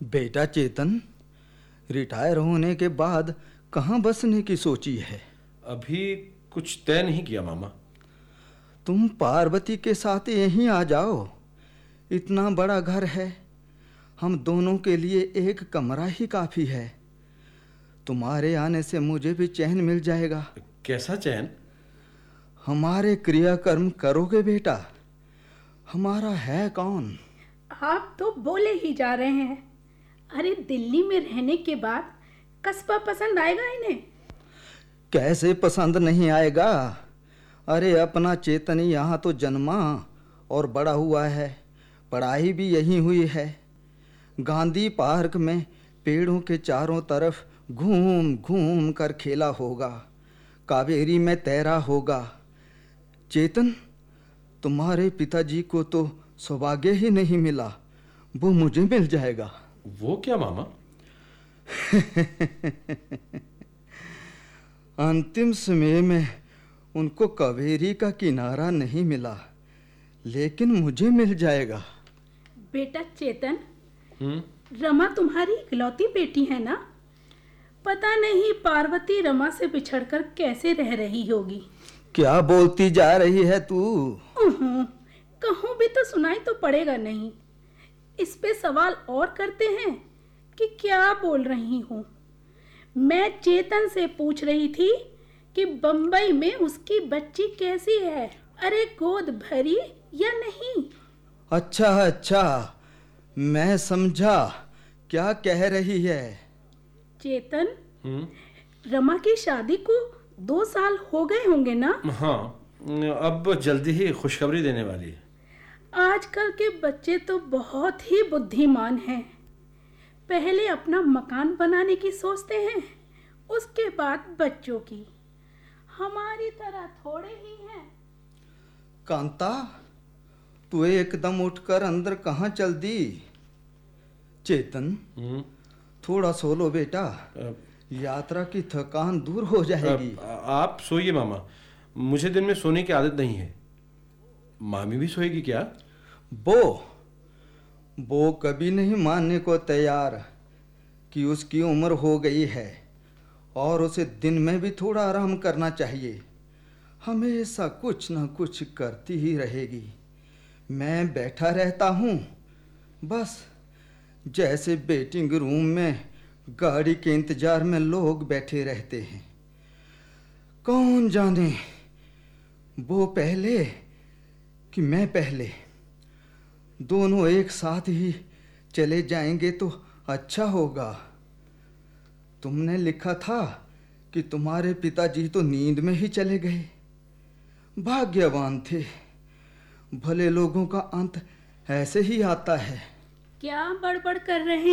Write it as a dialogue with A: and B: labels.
A: बेटा चेतन, रिटायर होने के बाद कहाँ बसने की सोची है?
B: अभी कुछ तय नहीं किया मामा।
A: तुम पार्वती के साथ यहीं आ जाओ। इतना बड़ा घर है, हम दोनों के लिए एक कमरा ही काफी है। तुम्हारे आने से मुझे भी चैन मिल जाएगा।
B: कैसा चैन?
A: हमारे क्रियाकर्म करोगे बेटा? हमारा है कौन?
C: आप तो बोले ही जा रहे हैं। अरे दिल्ली में रहने के बाद कस्बा पसंद आएगा इन्हें?
A: कैसे पसंद नहीं आएगा? अरे अपना चेतन यहाँ तो जन्मा और बड़ा हुआ है, पढ़ाई भी यहीं हुई है। गांधी पार्क में पेड़ों के चारों तरफ घूम घूम कर खेला होगा, कावेरी में तैरा होगा। चेतन, तुम्हारे पिताजी को तो सौभाग्य ही नहीं मिला, वो मुझे मिल जाएगा।
B: वो क्या मामा?
A: अंतिम समय में उनको कावेरी का किनारा नहीं मिला, लेकिन मुझे मिल जाएगा।
C: बेटा चेतन, रमा तुम्हारी इकलौती बेटी है ना? पता नहीं पार्वती रमा से बिछड़कर कैसे रह रही होगी।
A: क्या बोलती जा रही है तू?
C: कहूँ भी तो सुनाई तो पड़ेगा नहीं। इस पे सवाल और करते हैं कि क्या बोल रही हूँ। मैं चेतन से पूछ रही थी कि बंबई में उसकी बच्ची कैसी है। अरे गोद भरी या नहीं?
A: अच्छा, मैं समझा क्या कह रही है।
C: चेतन, रमा की शादी को 2 साल हो गए होंगे ना?
B: हाँ, अब जल्दी ही खुशखबरी देने वाली है।
C: आजकल के बच्चे तो बहुत ही बुद्धिमान हैं। पहले अपना मकान बनाने की सोचते हैं, उसके बाद बच्चों की। हमारी तरह थोड़े ही हैं।
A: कांता, तू एकदम उठकर अंदर कहाँ चल दी? चेतन, थोड़ा सो लो बेटा, यात्रा की थकान दूर हो जाएगी।
B: आप सोइए मामा, मुझे दिन में सोने की आदत नहीं है। मामी भी सोएगी क्या?
A: वो कभी नहीं मानने को तैयार कि उसकी उम्र हो गई है और उसे दिन में भी थोड़ा आराम करना चाहिए। हमेशा कुछ न कुछ करती ही रहेगी। मैं बैठा रहता हूँ, बस जैसे वेटिंग रूम में गाड़ी के इंतजार में लोग बैठे रहते हैं। कौन जाने वो पहले कि मैं पहले। दोनों एक साथ ही चले जाएंगे तो अच्छा होगा। तुमने लिखा था कि तुम्हारे पिताजी तो नींद में ही चले गए। भाग्यवान थे। भले लोगों का अंत ऐसे ही आता है।
C: क्या बड़बड़ कर रहे हैं?